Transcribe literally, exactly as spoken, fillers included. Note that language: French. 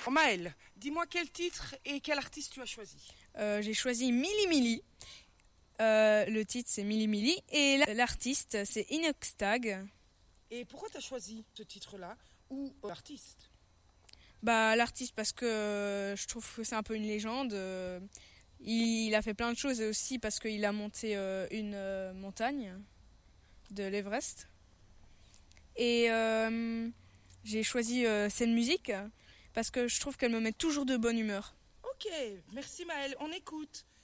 Maëlle, dis-moi quel titre et quel artiste tu as choisi. Euh, j'ai choisi Mili Mili. Euh, le titre c'est Mili Mili et l'artiste c'est Inoxtag. Et pourquoi tu as choisi ce titre-là ou l'artiste? Bah l'artiste parce que euh, je trouve que c'est un peu une légende. Euh, il, il a fait plein de choses et aussi parce qu'il a monté euh, une euh, montagne de l'Everest. Et euh, j'ai choisi euh, cette musique parce que je trouve qu'elle me met toujours de bonne humeur. Ok, merci Maëlle, on écoute.